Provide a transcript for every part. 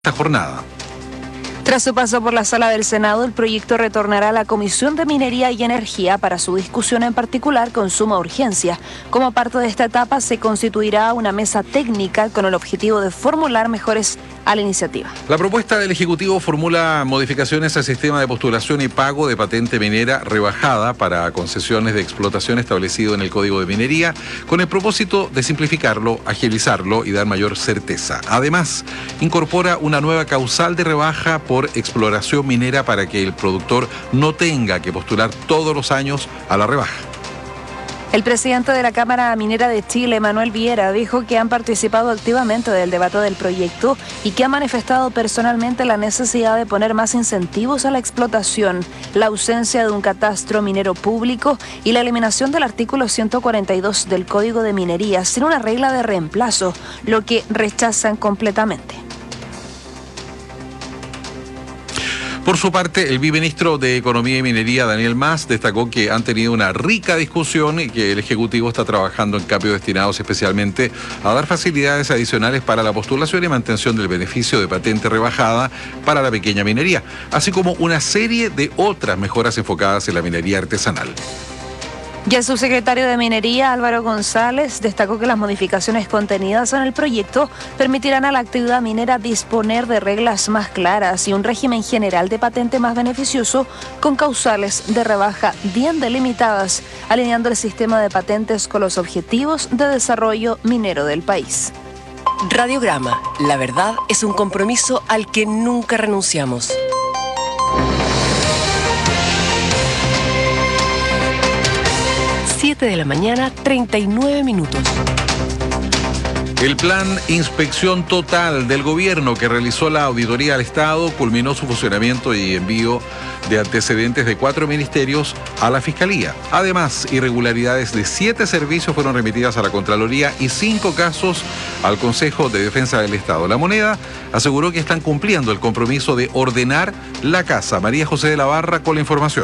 esta jornada. Tras su paso por la sala del Senado, el proyecto retornará a la Comisión de Minería y Energía para su discusión, en particular con suma urgencia. Como parte de esta etapa se constituirá una mesa técnica con el objetivo de formular mejores a la iniciativa. La propuesta del Ejecutivo formula modificaciones al sistema de postulación y pago de patente minera rebajada para concesiones de explotación establecido en el Código de Minería, con el propósito de simplificarlo, agilizarlo y dar mayor certeza. Además, incorpora una nueva causal de rebaja por exploración minera para que el productor no tenga que postular todos los años a la rebaja. El presidente de la Cámara Minera de Chile, Manuel Viera, dijo que han participado activamente del debate del proyecto y que ha manifestado personalmente la necesidad de poner más incentivos a la explotación, la ausencia de un catastro minero público y la eliminación del artículo 142 del Código de Minería sin una regla de reemplazo, lo que rechazan completamente. Por su parte, el viceministro de Economía y Minería, Daniel Mas, destacó que han tenido una rica discusión y que el Ejecutivo está trabajando en cambios destinados especialmente a dar facilidades adicionales para la postulación y mantención del beneficio de patente rebajada para la pequeña minería, así como una serie de otras mejoras enfocadas en la minería artesanal. Y el subsecretario de Minería, Álvaro González, destacó que las modificaciones contenidas en el proyecto permitirán a la actividad minera disponer de reglas más claras y un régimen general de patente más beneficioso, con causales de rebaja bien delimitadas, alineando el sistema de patentes con los objetivos de desarrollo minero del país. Radiograma, la verdad es un compromiso al que nunca renunciamos. 7 de la mañana, 39 minutos. El plan Inspección Total del Gobierno que realizó la auditoría al Estado culminó su funcionamiento y envío de antecedentes de 4 ministerios a la Fiscalía. Además, irregularidades de 7 servicios fueron remitidas a la Contraloría y 5 casos al Consejo de Defensa del Estado. La Moneda aseguró que están cumpliendo el compromiso de ordenar la casa. María José de la Barra con la información.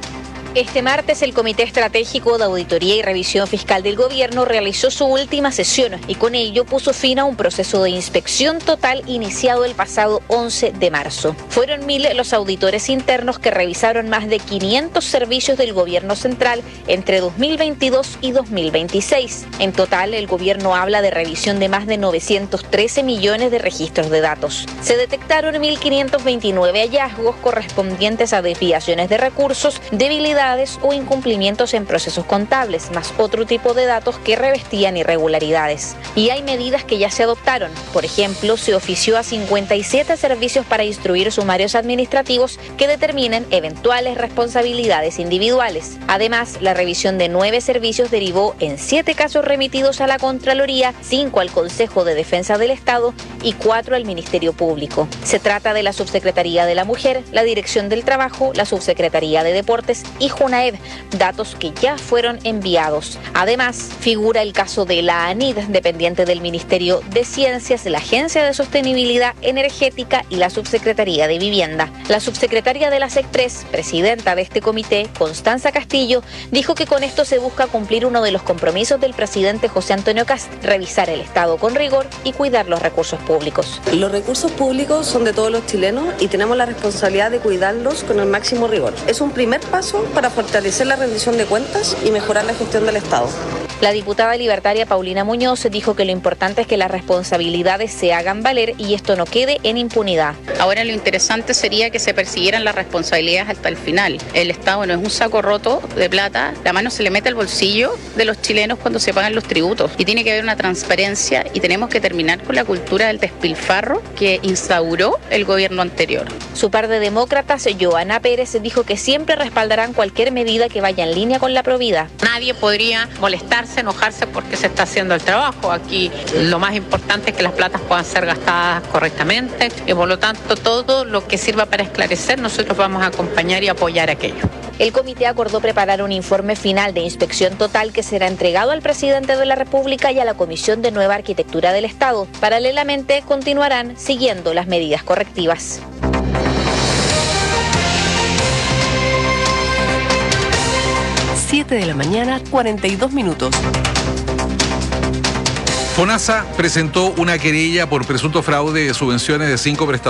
Este martes, el Comité Estratégico de Auditoría y Revisión Fiscal del Gobierno realizó su última sesión y con ello puso fin a un proceso de inspección total iniciado el pasado 11 de marzo. Fueron 1.000 los auditores internos que revisaron más de 500 servicios del Gobierno Central entre 2022 y 2026. En total, el Gobierno habla de revisión de más de 913 millones de registros de datos. Se detectaron 1.529 hallazgos correspondientes a desviaciones de recursos, debilidades o incumplimientos en procesos contables, más otro tipo de datos que revestían irregularidades. Y hay medidas que ya se adoptaron. Por ejemplo, se ofició a 57 servicios para instruir sumarios administrativos que determinen eventuales responsabilidades individuales. Además, la revisión de 9 servicios derivó en 7 casos remitidos a la Contraloría, 5 al Consejo de Defensa del Estado y 4 al Ministerio Público. Se trata de la Subsecretaría de la Mujer, la Dirección del Trabajo, la Subsecretaría de Deportes y Junaed, datos que ya fueron enviados. Además, figura el caso de la ANID, dependiente del Ministerio de Ciencias, la Agencia de Sostenibilidad Energética y la Subsecretaría de Vivienda. La subsecretaria de la SECPRES, presidenta de este comité, Constanza Castillo, dijo que con esto se busca cumplir uno de los compromisos del presidente José Antonio Kast, revisar el Estado con rigor y cuidar los recursos públicos. Los recursos públicos son de todos los chilenos y tenemos la responsabilidad de cuidarlos con el máximo rigor. Es un primer paso para fortalecer la rendición de cuentas y mejorar la gestión del Estado. La diputada libertaria Paulina Muñoz dijo que lo importante es que las responsabilidades se hagan valer y esto no quede en impunidad. Ahora lo interesante sería que se persiguieran las responsabilidades hasta el final. El Estado no es un saco roto de plata, la mano se le mete al bolsillo de los chilenos cuando se pagan los tributos y tiene que haber una transparencia y tenemos que terminar con la cultura del despilfarro que instauró el gobierno anterior. Su par de demócratas, Joana Pérez, dijo que siempre respaldarán cualquier medida que vaya en línea con la probidad. Nadie podría molestarse, enojarse porque se está haciendo el trabajo. Aquí lo más importante es que las platas puedan ser gastadas correctamente y por lo tanto todo lo que sirva para esclarecer nosotros vamos a acompañar y apoyar aquello. El comité acordó preparar un informe final de inspección total que será entregado al presidente de la República y a la Comisión de Nueva Arquitectura del Estado. Paralelamente continuarán siguiendo las medidas correctivas. 7 de la mañana, 42 minutos. FONASA presentó una querella por presunto fraude de subvenciones de 5 prestadores